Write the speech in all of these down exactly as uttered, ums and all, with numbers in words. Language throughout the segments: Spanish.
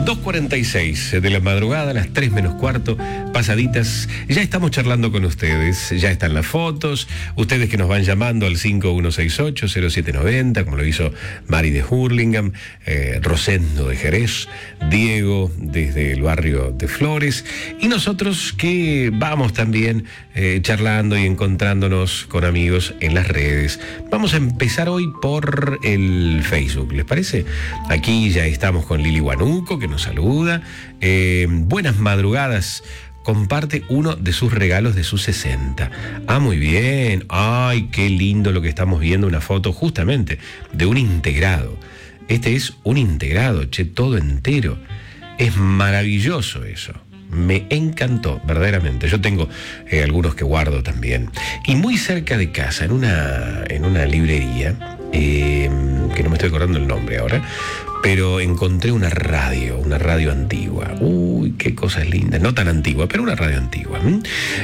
dos cuarenta y seis de la madrugada, las tres menos cuarto, pasaditas. Ya estamos charlando con ustedes, ya están las fotos, ustedes que nos van llamando al cinco uno seis ocho cero siete nueve cero, como lo hizo Mari de Hurlingham, eh, Rosendo de Jerez, Diego desde el barrio de Flores, y nosotros que vamos también eh, charlando y encontrándonos con amigos en las redes. Vamos a empezar hoy por el Facebook, ¿les parece? Aquí ya estamos con Lili Guanuco, que nos saluda. Eh, buenas madrugadas. Comparte uno de sus regalos de sus sesenta. Ah, muy bien. Ay, qué lindo lo que estamos viendo, una foto justamente de un integrado. Este es un integrado, che, todo entero. Es maravilloso eso. Me encantó, verdaderamente. Yo tengo eh, algunos que guardo también. Y muy cerca de casa, en una, en una librería, eh, que no me estoy acordando el nombre ahora, pero encontré una radio, una radio antigua. Uy, qué cosas lindas. No tan antigua, pero una radio antigua. ¿Mm?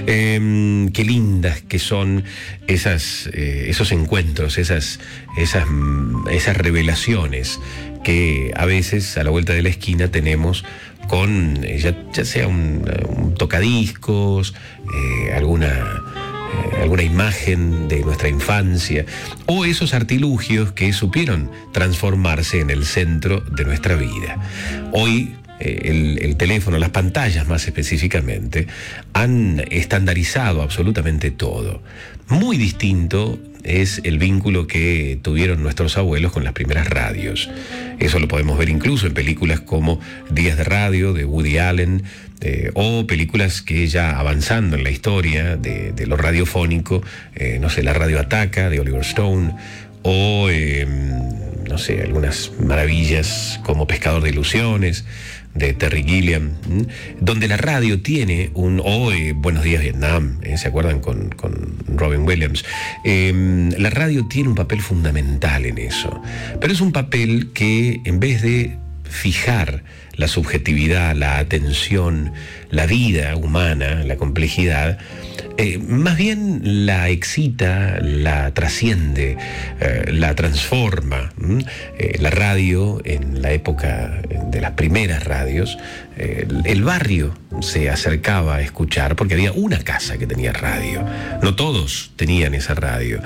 Eh, qué lindas que son esas, eh, esos encuentros, esas, esas, esas revelaciones que a veces a la vuelta de la esquina tenemos con ya, ya sea un, un tocadiscos, eh, alguna, eh, alguna imagen de nuestra infancia, o esos artilugios que supieron transformarse en el centro de nuestra vida. Hoy eh, el, el teléfono, las pantallas más específicamente, han estandarizado absolutamente todo. Muy distinto es el vínculo que tuvieron nuestros abuelos con las primeras radios. Eso lo podemos ver incluso en películas como Días de Radio, de Woody Allen, eh, o películas que ya avanzando en la historia de, de lo radiofónico, eh, no sé, La Radio Ataca, de Oliver Stone, o, eh, no sé, algunas maravillas como Pescador de Ilusiones, de Terry Gilliam, ¿m? Donde la radio tiene un... O eh, Buenos Días Vietnam, ¿eh? ¿Se acuerdan con, con Robin Williams? Eh, la radio tiene un papel fundamental en eso, pero es un papel que en vez de fijar la subjetividad, la atención, la vida humana, la complejidad, eh, más bien la excita, la trasciende, eh, la transforma. ¿Mm? Eh, la radio, en la época de las primeras radios, eh, el barrio se acercaba a escuchar porque había una casa que tenía radio. No todos tenían esa radio.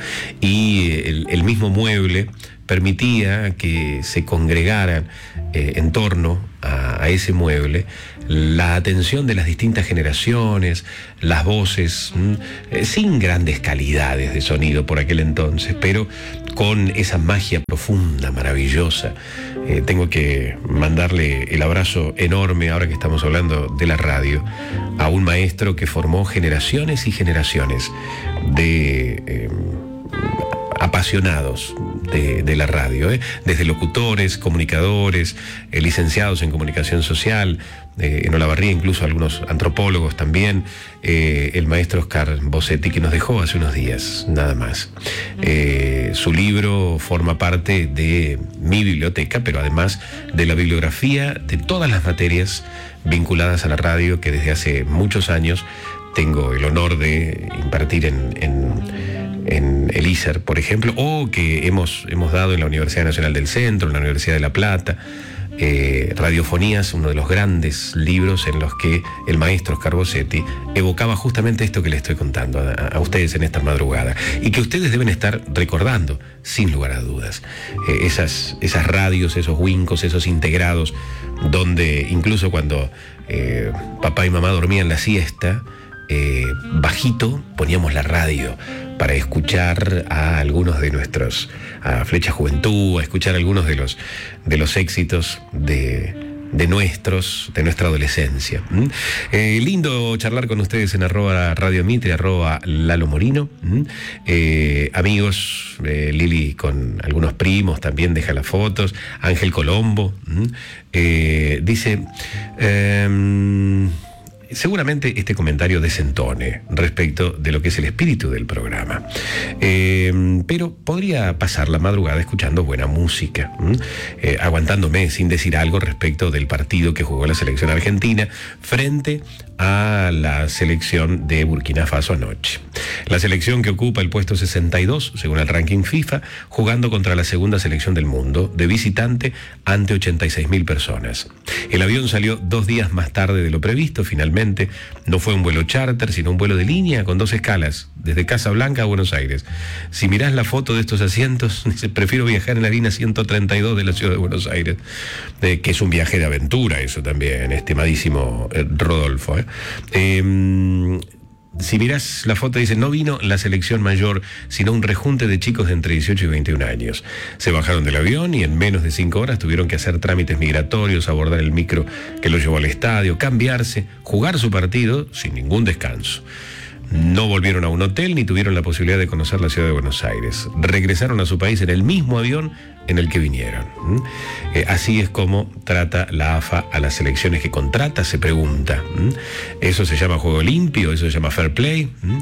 Y el, el mismo mueble permitía que se congregaran eh, en torno a, a ese mueble la atención de las distintas generaciones, las voces, eh, sin grandes calidades de sonido por aquel entonces, pero con esa magia profunda, maravillosa. Eh, tengo que mandarle el abrazo enorme, ahora que estamos hablando de la radio, a un maestro que formó generaciones y generaciones de... Eh, apasionados de, de la radio, ¿eh? Desde locutores, comunicadores, eh, licenciados en comunicación social, eh, en Olavarría incluso algunos antropólogos también, eh, el maestro Oscar Bossetti, que nos dejó hace unos días, nada más. Eh, su libro forma parte de mi biblioteca, pero además de la bibliografía de todas las materias vinculadas a la radio que desde hace muchos años tengo el honor de impartir en, en en el I S E R, por ejemplo, o que hemos, hemos dado en la Universidad Nacional del Centro, en la Universidad de La Plata. eh, Radiofonías, uno de los grandes libros en los que el maestro Oscar Bossetti evocaba justamente esto que les estoy contando a, a ustedes en esta madrugada, y que ustedes deben estar recordando, sin lugar a dudas. Eh, esas, esas radios, esos wincos, esos integrados, donde incluso cuando eh, papá y mamá dormían la siesta, eh, bajito poníamos la radio para escuchar a algunos de nuestros, a Flecha Juventud, a escuchar algunos de los, de los éxitos de, de nuestros, de nuestra adolescencia. ¿Mm? Eh, lindo charlar con ustedes en arroba Radio Mitre, arroba Lalo Morino. ¿Mm? Eh, amigos, eh, Lili con algunos primos también deja las fotos. Ángel Colombo. ¿Mm? Eh, dice... Eh, seguramente este comentario desentone respecto de lo que es el espíritu del programa. Eh, pero podría pasar la madrugada escuchando buena música, eh, aguantándome sin decir algo respecto del partido que jugó la selección argentina frente a la selección de Burkina Faso anoche. La selección que ocupa el puesto sesenta y dos, según el ranking FIFA, jugando contra la segunda selección del mundo, de visitante ante ochenta y seis mil personas. El avión salió dos días más tarde de lo previsto, finalmente. No fue un vuelo charter, sino un vuelo de línea con dos escalas, desde Casablanca a Buenos Aires. Si mirás la foto de estos asientos, dice, prefiero viajar en la línea ciento treinta y dos de la ciudad de Buenos Aires, eh, que es un viaje de aventura, eso también, estimadísimo eh, Rodolfo. ¿eh? Eh, Si mirás la foto, dice, no vino la selección mayor, sino un rejunte de chicos de entre dieciocho y veintiún años. Se bajaron del avión y en menos de cinco horas tuvieron que hacer trámites migratorios, abordar el micro que los llevó al estadio, cambiarse, jugar su partido sin ningún descanso. No volvieron a un hotel ni tuvieron la posibilidad de conocer la ciudad de Buenos Aires. Regresaron a su país en el mismo avión en el que vinieron. ¿Mm? Eh, así es como trata la A F A a las selecciones que contrata, se pregunta. ¿Mm? Eso se llama juego limpio, eso se llama fair play. ¿Mm?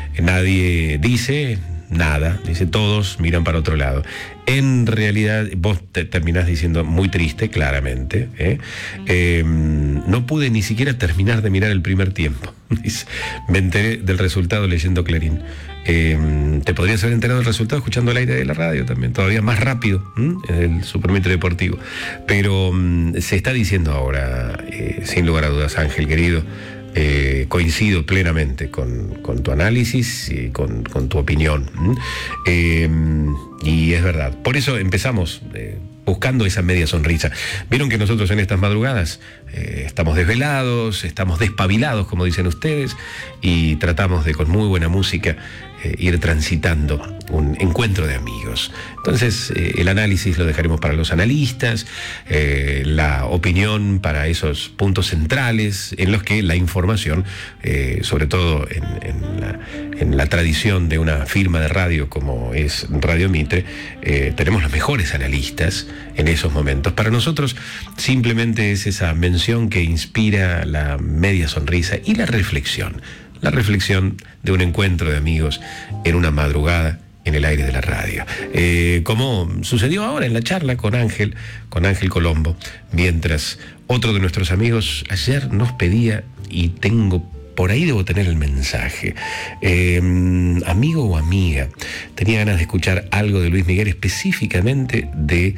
Nadie dice nada, dice todos miran para otro lado. En realidad, vos te terminás diciendo muy triste, claramente. ¿eh? Eh, no pude ni siquiera terminar de mirar el primer tiempo. Dice, me enteré del resultado leyendo Clarín. Eh, te podrías haber enterado del resultado escuchando el aire de la radio también, todavía más rápido, ¿m? El Supermetro Deportivo. Pero um, se está diciendo ahora, eh, sin lugar a dudas, Ángel querido, eh, coincido plenamente con, con tu análisis y con, con tu opinión. Eh, y es verdad. Por eso empezamos eh, buscando esa media sonrisa. Vieron que nosotros en estas madrugadas eh, estamos desvelados, estamos despabilados, como dicen ustedes, y tratamos de, con muy buena música, eh, ir transitando un encuentro de amigos. Entonces, eh, el análisis lo dejaremos para los analistas, eh, la opinión para esos puntos centrales en los que la información, eh, sobre todo en, en, la, en la tradición de una firma de radio como es Radio Mitre, eh, tenemos los mejores analistas en esos momentos. Para nosotros simplemente es esa mención que inspira la media sonrisa y la reflexión, la reflexión de un encuentro de amigos en una madrugada en el aire de la radio. Eh, como sucedió ahora en la charla con Ángel, con Ángel Colombo, mientras otro de nuestros amigos ayer nos pedía, y tengo, por ahí debo tener el mensaje, eh, amigo o amiga, tenía ganas de escuchar algo de Luis Miguel, específicamente de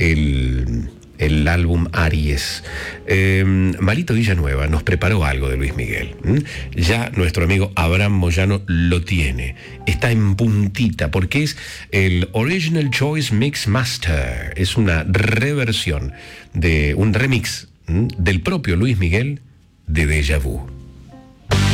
el... el álbum Aries. Eh, Marito Villanueva nos preparó algo de Luis Miguel. ¿Mm? Ya nuestro amigo Abraham Moyano lo tiene. Está en puntita porque es el Original Choice Mix Master. Es una reversión de un remix ¿m? del propio Luis Miguel de Déjà Vu.